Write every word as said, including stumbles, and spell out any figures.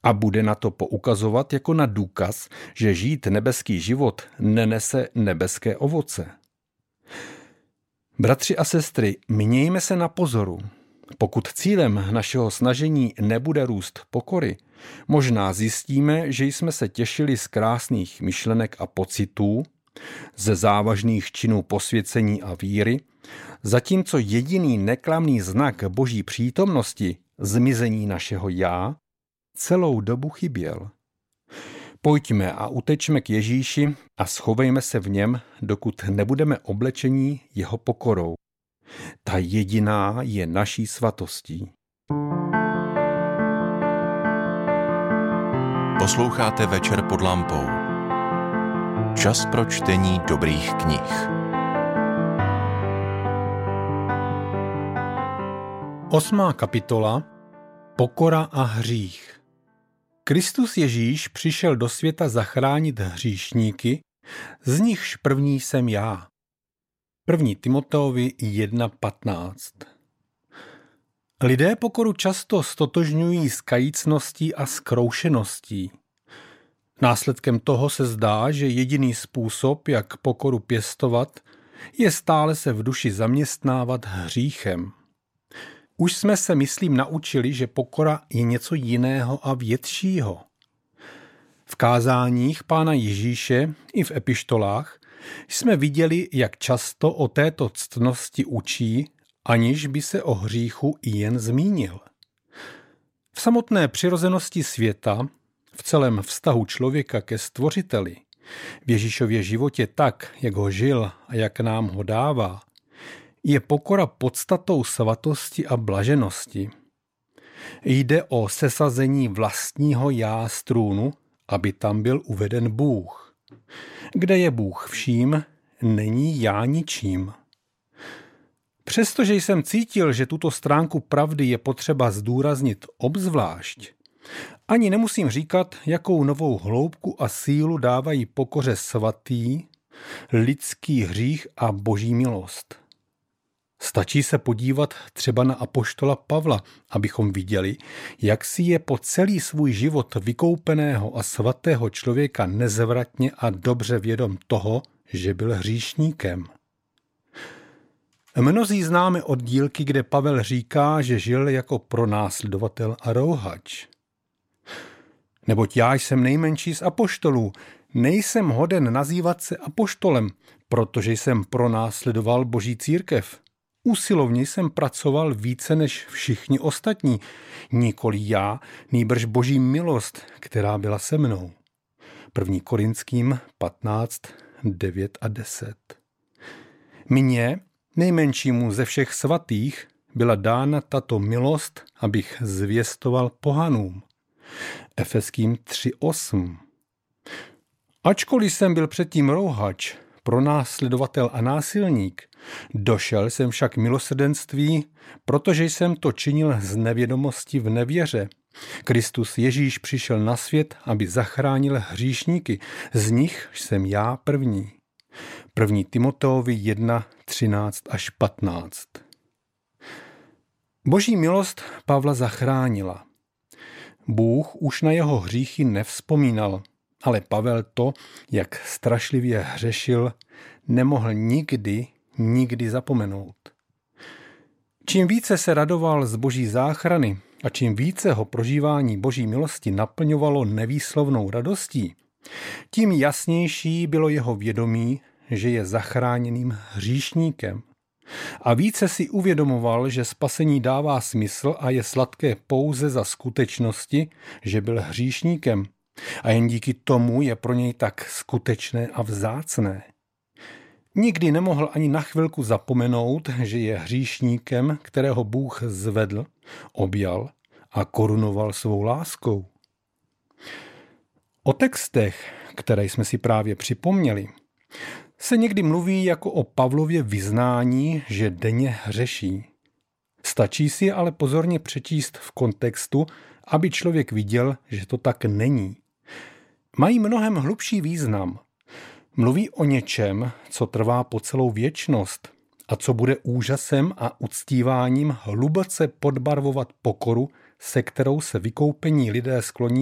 A bude na to poukazovat jako na důkaz, že žít nebeský život nenese nebeské ovoce. Bratři a sestry, mějme se na pozoru. Pokud cílem našeho snažení nebude růst pokory, možná zjistíme, že jsme se těšili z krásných myšlenek a pocitů, ze závažných činů posvěcení a víry, zatímco jediný neklamný znak Boží přítomnosti, zmizení našeho já, celou dobu chyběl. Pojďme a utečme k Ježíši a schovejme se v něm, dokud nebudeme oblečení jeho pokorou. Ta jediná je naší svatostí. Posloucháte Večer pod lampou. Čas pro čtení dobrých knih. Osmá kapitola. Pokora a hřích. Kristus Ježíš přišel do světa zachránit hříšníky, z nichž první jsem já. První Timoteovi jedna patnáct. Lidé pokoru často stotožňují s kajícností a zkroušeností. Následkem toho se zdá, že jediný způsob, jak pokoru pěstovat, je stále se v duši zaměstnávat hříchem. Už jsme se, myslím, naučili, že pokora je něco jiného a většího. V kázáních Pána Ježíše i v epištolách jsme viděli, jak často o této ctnosti učí, aniž by se o hříchu i jen zmínil. V samotné přirozenosti světa, v celém vztahu člověka ke Stvořiteli, v Ježíšově životě tak, jak ho žil a jak nám ho dává, je pokora podstatou svatosti a blaženosti. Jde o sesazení vlastního já z trůnu, aby tam byl uveden Bůh. Kde je Bůh vším, není já ničím. Přestože jsem cítil, že tuto stránku pravdy je potřeba zdůraznit obzvlášť, ani nemusím říkat, jakou novou hloubku a sílu dávají pokoře svatý, lidský hřích a boží milost. Stačí se podívat třeba na apoštola Pavla, abychom viděli, jak si je po celý svůj život vykoupeného a svatého člověka nezvratně a dobře vědom toho, že byl hříšníkem. Mnozí známe oddílky, kde Pavel říká, že žil jako pronásledovatel a rouhač. Neboť já jsem nejmenší z apoštolů, nejsem hoden nazývat se apoštolem, protože jsem pronásledoval Boží církev. Usilovně jsem pracoval více než všichni ostatní, nikoli já, nýbrž Boží milost, která byla se mnou. první Korinským patnáct, devět a deset. Mně, nejmenšímu ze všech svatých, byla dána tato milost, abych zvěstoval pohanům. Efeským tři osm. Ačkoliv jsem byl předtím rouhač, pronásledovatel a násilník, došel jsem však milosrdenství, protože jsem to činil z nevědomosti v nevěře. Kristus Ježíš přišel na svět, aby zachránil hříšníky, z nich jsem já první. první Timoteovi jedna, třináct až patnáct. Boží milost Pavla zachránila. Bůh už na jeho hříchy nevzpomínal, ale Pavel to, jak strašlivě hřešil, nemohl nikdy, nikdy zapomenout. Čím více se radoval z Boží záchrany a čím více ho prožívání Boží milosti naplňovalo nevýslovnou radostí, tím jasnější bylo jeho vědomí, že je zachráněným hříšníkem. A více si uvědomoval, že spasení dává smysl a je sladké pouze za skutečnosti, že byl hříšníkem. A jen díky tomu je pro něj tak skutečné a vzácné. Nikdy nemohl ani na chvilku zapomenout, že je hříšníkem, kterého Bůh zvedl, objal a korunoval svou láskou. O textech, které jsme si právě připomněli, se někdy mluví jako o Pavlově vyznání, že denně hřeší. Stačí si ale pozorně přečíst v kontextu, aby člověk viděl, že to tak není. Mají mnohem hlubší význam. Mluví o něčem, co trvá po celou věčnost a co bude úžasem a uctíváním hluboce podbarvovat pokoru, se kterou se vykoupení lidé skloní